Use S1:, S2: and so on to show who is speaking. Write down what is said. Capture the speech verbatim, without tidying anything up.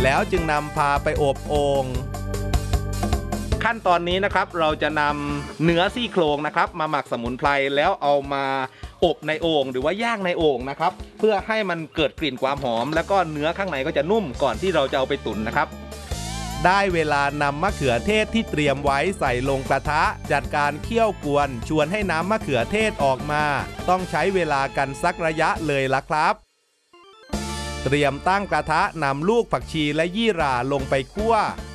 S1: แล้วจึงนำพาไปอบโอ่งขั้นตอนนี้นะครับเราจะนำเนื้อซี่โครงนะครับมาหมักสมุนไพรแล้วเอามาอบในโอ่งหรือว่าย่างในโอ่งนะครับเพื่อให้มันเกิดกลิ่นความหอมแล้วก็เนื้อข้างในก็จะนุ่มก่อนที่เราจะเอาไปตุ๋นนะครับได้เวลานำมะเขือเทศที่เตรียมไว้ใส่ลงกระทะจัดการเคี่ยวกวนชวนให้น้ำมะเขือเทศออกมาต้องใช้เวลากันสักระยะเลยล่ะครับเตรียมตั้งกระทะนำลูกผักชีและยี่หร่าลงไปคั่ว